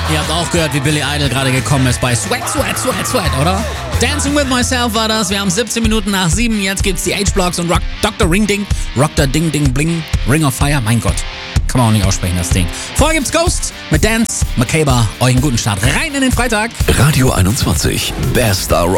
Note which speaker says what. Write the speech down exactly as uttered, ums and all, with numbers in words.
Speaker 1: Ihr habt auch gehört, wie Billy Idol gerade gekommen ist bei Sweat, Sweat, Sweat, Sweat, oder? Dancing with Myself war das. Wir haben siebzehn Minuten nach sieben. Jetzt gibt's die H-Blocks und Rock, Doktor Ring Ding. Rock the Ding Ding Bling. Ring of Fire. Mein Gott. Kann man auch nicht aussprechen, das Ding. Vorher gibt's Ghost mit Dance. Makeba. Euch einen guten Start rein in den Freitag.
Speaker 2: Radio einundzwanzig. Bester Rock.